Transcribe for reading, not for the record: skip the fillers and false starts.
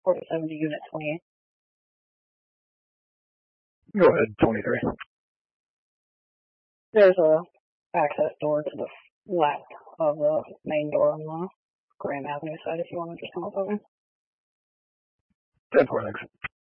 4070 Unit 28. Go ahead, 23. There's a access door to the left of the main door on the Graham Avenue side if you want to just come up over. 10-4, thanks.